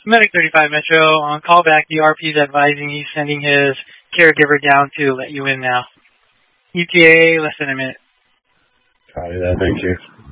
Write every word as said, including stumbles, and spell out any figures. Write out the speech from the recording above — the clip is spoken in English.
Medic thirty-five Metro, on callback, the R P is advising he's sending his caregiver down to let you in now. E T A, less than a minute. Copy that, thank you.